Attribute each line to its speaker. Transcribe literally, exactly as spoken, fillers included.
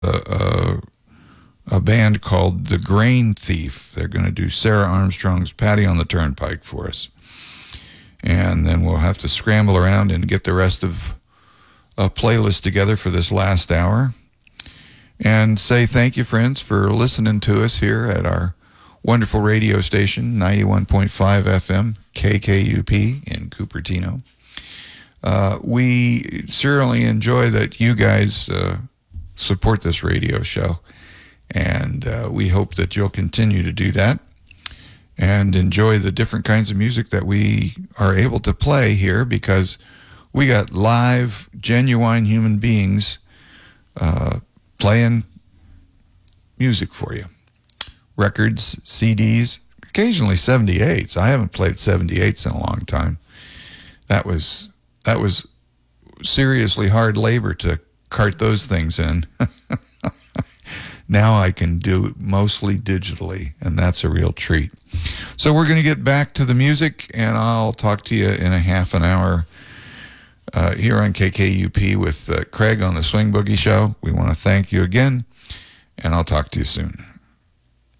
Speaker 1: a, a band called The Grain Thief. They're going to do Sarah Armstrong's Patty on the Turnpike for us. And then we'll have to scramble around and get the rest of a playlist together for this last hour. And say thank you, friends, for listening to us here at our wonderful radio station, ninety-one point five F M, K K U P in Cupertino. Uh, we certainly enjoy that you guys uh, support this radio show, and uh, we hope that you'll continue to do that and enjoy the different kinds of music that we are able to play here, because we got live, genuine human beings uh, playing music for you. Records, C Ds, occasionally seventy-eights. I haven't played seventy-eights in a long time. That was that was seriously hard labor to cart those things in. Now I can do it mostly digitally, and that's a real treat. So we're going to get back to the music, and I'll talk to you in a half an hour uh, here on K K U P with uh, Craig on the Swing Boogie Show. We want to thank you again, and I'll talk to you soon.